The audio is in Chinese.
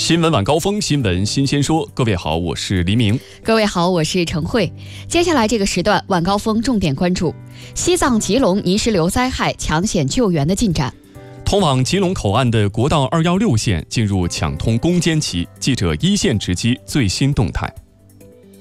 新闻晚高峰，新闻新鲜说。各位好，我是黎明。 各位好，我是陈慧。接下来这个时段晚高峰重点关注西藏吉隆泥石流灾害抢险救援的进展。 通往吉隆口岸的国道216线进入抢通攻坚期，记者一线直击最新动态。